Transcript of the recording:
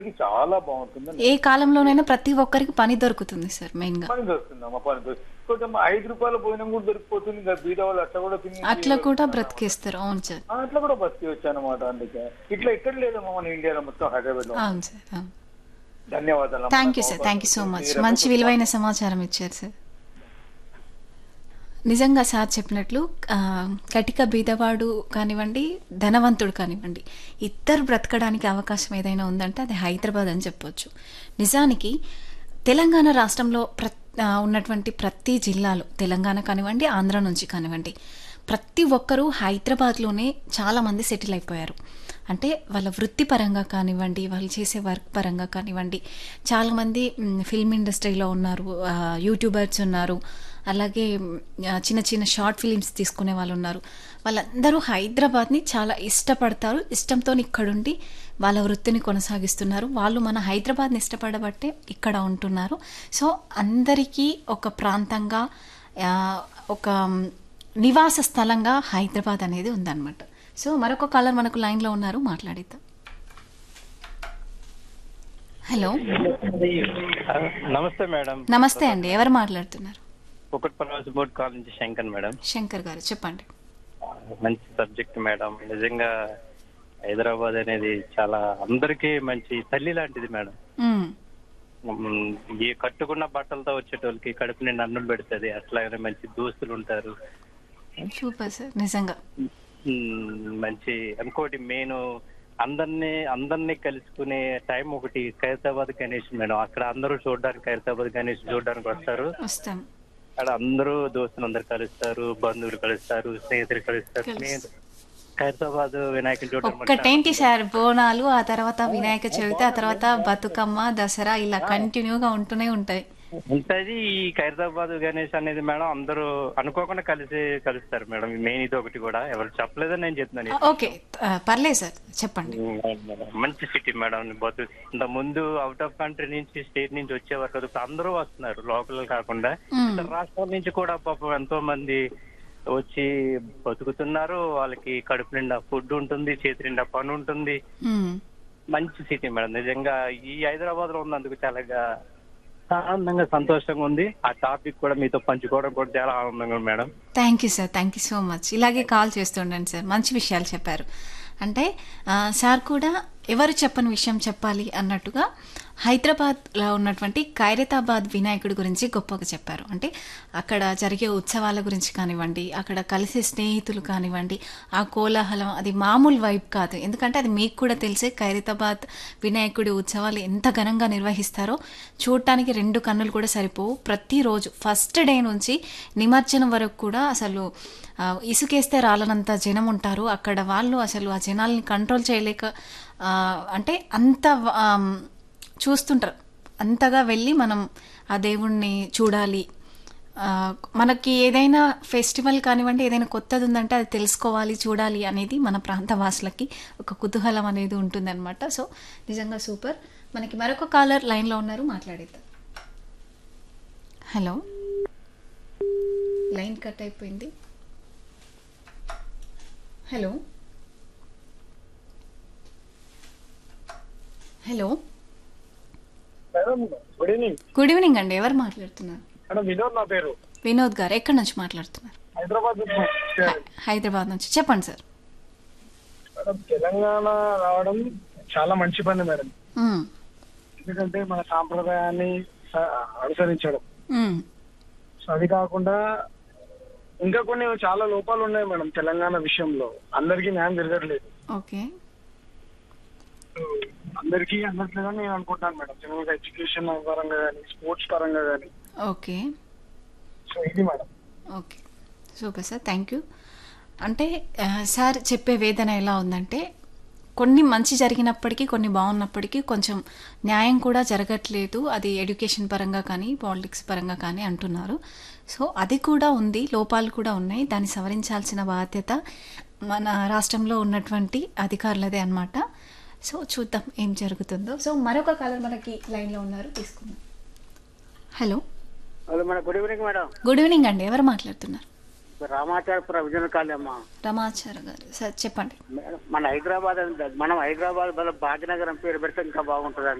ఇది చాలా బాగుంటుందండి. ఏ కాలంలోనైనా ప్రతి ఒక్కరికి పని దొరుకుతుంది సార్ మెయిన్గా. పని దొరుకుతుందమ్మా, పని దొరుకుతుంది. కొంచెం ₹5 భోజనం కూడా దొరికిపోతుంది. ఇంకా బీద వాళ్ళు అట్లా కూడా తిని అట్లా కూడా బ్రతికేస్తారు. అవును సార్. అట్లా కూడా బతికి వచ్చానమాట. అందుకే ఇట్లా ఎక్కడ లేదమ్మా మన ఇండియాలో, మొత్తం హైదరాబాద్ లో. అవును సార్. అవును. ధన్యవాదాలు. Thank you sir. Thank you so much. మంచి విలువైన సమాచారం ఇచ్చారు సార్. నిజంగా సార్ చెప్పినట్లు కటిక బీదవాడు కానివ్వండి, ధనవంతుడు కానివ్వండి, ఇద్దరు బ్రతకడానికి అవకాశం ఏదైనా ఉందంటే అది హైదరాబాద్ అని చెప్పొచ్చు. నిజానికి తెలంగాణ రాష్ట్రంలో ఉన్నటువంటి ప్రతి జిల్లాలో, తెలంగాణ కానివ్వండి, ఆంధ్ర నుంచి కానివ్వండి, ప్రతి ఒక్కరూ హైదరాబాద్లోనే చాలామంది సెటిల్ అయిపోయారు. అంటే వాళ్ళ వృత్తిపరంగా కానివ్వండి, వాళ్ళు చేసే వర్క్ పరంగా కానివ్వండి, చాలామంది ఫిల్మ్ ఇండస్ట్రీలో ఉన్నారు, యూట్యూబర్స్ ఉన్నారు, అలాగే చిన్న చిన్న షార్ట్ ఫిలిమ్స్ తీసుకునే వాళ్ళు ఉన్నారు. వాళ్ళందరూ హైదరాబాద్ని చాలా ఇష్టపడతారు. ఇష్టంతో ఇక్కడుండి వాళ్ళ వృత్తిని కొనసాగిస్తున్నారు. వాళ్ళు మన హైదరాబాద్ని ఇష్టపడబట్టే ఇక్కడ ఉంటున్నారు. సో అందరికీ ఒక ప్రాంతంగా, ఒక నివాస స్థలంగా హైదరాబాద్ అనేది ఉందన్నమాట. సో మరొక కాలర్ మనకు లైన్లో ఉన్నారు, మాట్లాడిద్దాం. హలో, నమస్తే మేడం. నమస్తే అండి. ఎవరు మాట్లాడుతున్నారు? కుకట్పల్లి బోర్డ్ కాల్ నుంచి శంకర్ మేడం. శంకర్ గారు చెప్పండి. మంచి సబ్జెక్ట్ మేడం. నిజంగా హైదరాబాద్ అనేది చాలా అందరికీ మంచి తల్లి లాంటిది మేడం. ఈ కట్టుకున్న బట్టలతో వచ్చేటోళ్ళకి కడుపు నిండా అన్నులు పెడుతుంది. అట్లాగే మంచి దోస్తులు ఉంటారు. Super sir. నిజంగా మంచి. ఇంకోటి మెయిన్ అందరినీ కలుసుకునే టైం ఒకటి ఖైరతాబాద్ గణేష్ మేడం. అక్కడ అందరూ చూడడానికి, ఖైరతాబాద్ గణేష్ చూడడానికి వస్తారు. అక్కడ అందరూ దోస్తులు అందరు కలుస్తారు, బంధువులు కలుస్తారు, స్నేహితులు కలుస్తారు. ఖైరతాబాద్ వినాయకుని చూడడం ఒక్కటేంటి సార్, బోనాలు, ఆ తర్వాత వినాయక చవితి, ఆ తర్వాత బతుకమ్మ, దసరా, ఇలా కంటిన్యూగా ఉంటూనే ఉంటాయి. ఉంటది. ఈ ఖైరతాబాద్ గణేష్ అనేది మేడం అందరూ అనుకోకుండా కలుస్తారు మేడం. మెయిన్ ఇది ఒకటి కూడా ఎవరు చెప్పలేదని నేను చెప్తున్నాను. ఓకే, పర్లేదు సార్, చెప్పండి. మంచి సిటీ మేడం. ఇంత ముందు అవుట్ ఆఫ్ కంట్రీ నుంచి, స్టేట్ నుంచి వచ్చేవారు కదా, ఇప్పుడు అందరూ వస్తున్నారు, లోకల్ కాకుండా ఇతర రాష్ట్రాల నుంచి కూడా పాపం ఎంతో మంది వచ్చి బతుకుతున్నారు. వాళ్ళకి కడుపు నిండా ఫుడ్ ఉంటుంది, చేతి నిండా పని ఉంటుంది. మంచి సిటీ మేడం. నిజంగా ఈ హైదరాబాద్ లో ఉన్నందుకు చాలా ఆనందంగా, సంతోషంగా ఉంది. ఆ టాపిక్ కూడా మీతో పంచుకోవడం కూడా చాలా ఆనందంగా ఉంది madam. Thank you sir. Thank you so much. ఇలాగే కాల్ చేస్తుండండి సార్. మంచి విషయాలు చెప్పారు. అంటే సార్ కూడా ఎవరు చెప్పని విషయం చెప్పాలి అన్నట్టుగా హైదరాబాద్లో ఉన్నటువంటి ఖైరతాబాద్ వినాయకుడి గురించి గొప్పగా చెప్పారు. అంటే అక్కడ జరిగే ఉత్సవాల గురించి కానివ్వండి, అక్కడ కలిసే స్నేహితులు కానివ్వండి, ఆ కోలాహలం అది మామూలు వైబ్ కాదు. ఎందుకంటే అది మీకు కూడా తెలిసే, ఖైరతాబాద్ వినాయకుడి ఉత్సవాలు ఎంత ఘనంగా నిర్వహిస్తారో చూడటానికి 2 కన్నులు కూడా సరిపోవు. ప్రతిరోజు ఫస్ట్ డే నుంచి నిమజ్జనం వరకు కూడా అసలు ఇసుకేస్తే రాలనంత జనం ఉంటారు అక్కడ. వాళ్ళు అసలు ఆ జనాల్ని కంట్రోల్ చేయలేక, అంటే అంత చూస్తుంటారు. అంతగా వెళ్ళి మనం ఆ దేవుణ్ణి చూడాలి, మనకి ఏదైనా ఫెస్టివల్ కానివ్వండి, ఏదైనా కొత్తది ఉందంటే అది తెలుసుకోవాలి, చూడాలి అనేది మన ప్రాంత వాసులకి ఒక కుతూహలం అనేది ఉంటుందన్నమాట. సో నిజంగా సూపర్. మనకి మరొక కాలర్ లైన్లో ఉన్నారు, మాట్లాడేద్దాం. హలో, లైన్ కట్ అయిపోయింది. Hello, hello, good evening. Good evening అండి. ఎవరు మాట్లాడుతున్నారు? మేడం వినోద్ నా పేరు. వినోద్ గారు ఎక్కడి నుంచి మాట్లాడుతున్నారు? హైదరాబాద్ నుంచి. చెప్పండి సార్. మేడం తెలంగాణ రావడం చాలా మంచి పని మేడం. ఎందుకంటే మన సాంప్రదాయాన్ని అనుసరించడం. సో అది కాకుండా ఇంకా కొన్ని చాలా లోపాలు ఉన్నాయి మేడం తెలంగాణ విషయంలో. అందరికీ న్యాయం జరగట్లేదు. ఓకే, అందరికీ అందట్లేదని నేను అనుకుంటాను మేడం. జనరల్గా ఎడ్యుకేషన్ పరంగా కానీ, స్పోర్ట్స్ పరంగా కానీ. ఓకే, సో ఇది madam. Okay, super sir. Thank you. అంటే సార్ చెప్పే వేదన ఎలా ఉందంటే, కొన్ని మంచి జరిగినప్పటికీ, కొన్ని బాగున్నప్పటికీ కొంచెం న్యాయం కూడా జరగట్లేదు. అది ఎడ్యుకేషన్ పరంగా కానీ, పాలిటిక్స్ పరంగా కానీ అంటున్నారు. సో అది కూడా ఉంది, లోపాలు కూడా ఉన్నాయి. దాన్ని సవరించాల్సిన బాధ్యత మన రాష్ట్రంలో ఉన్నటువంటి అధికారులదే అన్నమాట. సో చూద్దాం ఏం జరుగుతుందో. సో మరొక కాలర్ మనకి లైన్లో ఉన్నారు, తీసుకుందాం. Hello, hello madam. Good evening madam. Good evening అండి. ఎవరు మాట్లాడుతున్నారు? రామాచారపురం విజయన కాలనీ అమ్మా. రమాచార గారు సార్ చెప్పండి. మన హైదరాబాద్ భాగ్యనగరం పేరు పెడితే ఇంకా బాగుంటుంది.